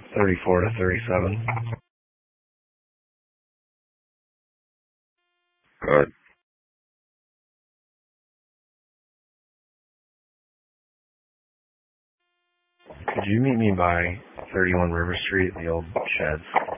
34 to 37. Good. Could you meet me by 31 River Street, the old sheds?